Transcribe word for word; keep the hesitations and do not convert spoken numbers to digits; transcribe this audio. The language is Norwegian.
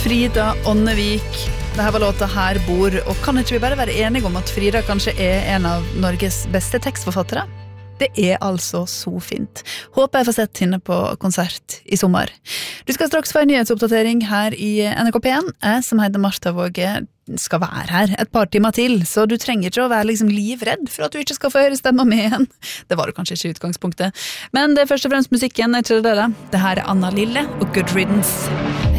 Frida Ånnevik. Det her var låta Her bor, og kan ikke vi bare være enige om at Frida kanskje er en av Norges beste tekstforfattere? Det er altså så fint. Håper jeg får sett henne på konsert i sommer. Du skal straks få en nyhetsoppdatering her i N R K P en. Jeg som heter Martha Våge skal være her et par timer til, så du trenger ikke å være liksom livredd for at du ikke skal få høre stemmen med igjen. Det var det kanskje ikke i utgangspunktet. Men det er først og fremst musikken, er ikke det det? Det her er Anna Lille og Good Riddance.